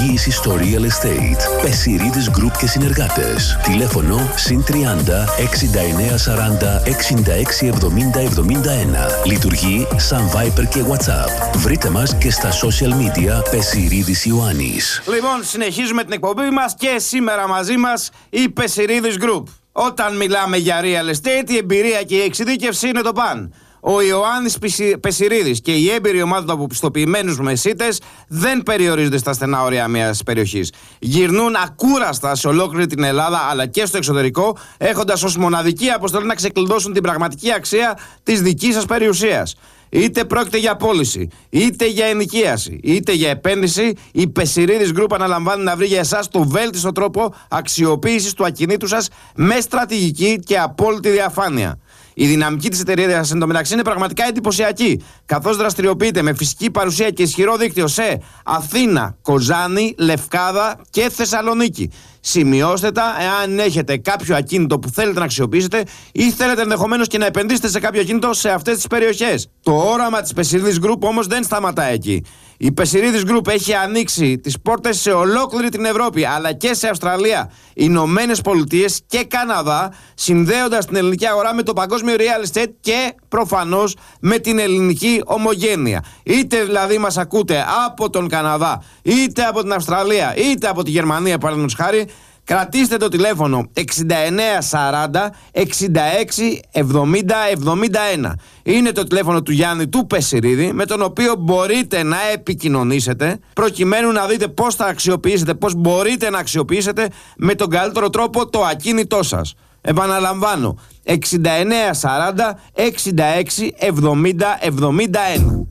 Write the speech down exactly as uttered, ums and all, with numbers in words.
Εγγύηση στο Real Estate. Πεσιρίδης Group και συνεργάτες. Τηλέφωνο συν τριάντα εξήντα εννέα σαράντα εξήντα έξι εβδομήντα εβδομήντα ένα. Λειτουργεί σαν Viber και WhatsApp. Βρείτε μας και στα social media Πεσιρίδης Ιωάννης. Λοιπόν, συνεχίζουμε την εκπομπή μας και σήμερα μαζί μας η Πεσιρίδης Group. Όταν μιλάμε για real estate, η εμπειρία και η εξειδίκευση είναι το παν. Ο Ιωάννης Πεσιρίδης και η έμπειρη ομάδα του από πιστοποιημένους μεσίτες δεν περιορίζονται στα στενά όρια μιας περιοχής. Γυρνούν ακούραστα σε ολόκληρη την Ελλάδα αλλά και στο εξωτερικό, έχοντας ως μοναδική αποστολή να ξεκλειδώσουν την πραγματική αξία της δικής σας περιουσίας. Είτε πρόκειται για πώληση, είτε για ενοικίαση, είτε για επένδυση, η Πεσιρίδης Group αναλαμβάνει να βρει για εσάς το βέλτιστο τρόπο αξιοποίησης του ακινήτου σας με στρατηγική και απόλυτη διαφάνεια. Η δυναμική της εταιρείας εντωμεταξύ είναι πραγματικά εντυπωσιακή, καθώς δραστηριοποιείται με φυσική παρουσία και ισχυρό δίκτυο σε Αθήνα, Κοζάνη, Λευκάδα και Θεσσαλονίκη. Σημειώστε τα εάν έχετε κάποιο ακίνητο που θέλετε να αξιοποιήσετε ή θέλετε ενδεχομένως και να επενδύσετε σε κάποιο ακίνητο σε αυτές τις περιοχές. Το όραμα της Πεσιρίδης Group όμως δεν σταματά εκεί. Η Πεσιρίδης Group έχει ανοίξει τις πόρτες σε ολόκληρη την Ευρώπη αλλά και σε Αυστραλία, Ηνωμένες Πολιτείες και Καναδά, συνδέοντας την ελληνική αγορά με το παγκόσμιο real estate και προφανώς με την ελληνική ομογένεια. Είτε δηλαδή μας ακούτε από τον Καναδά, είτε από την Αυστραλία, είτε από τη Γερμανία παραδείγματος χάρη, κρατήστε το τηλέφωνο εξήντα εννέα σαράντα εξήντα έξι εβδομήντα εβδομήντα ένα. Είναι το τηλέφωνο του Γιάννη του Πεσιρίδη, με τον οποίο μπορείτε να επικοινωνήσετε προκειμένου να δείτε πώς θα αξιοποιήσετε, πώς μπορείτε να αξιοποιήσετε με τον καλύτερο τρόπο το ακίνητό σας. Επαναλαμβάνω, εξήντα εννέα σαράντα εξήντα έξι εβδομήντα εβδομήντα ένα.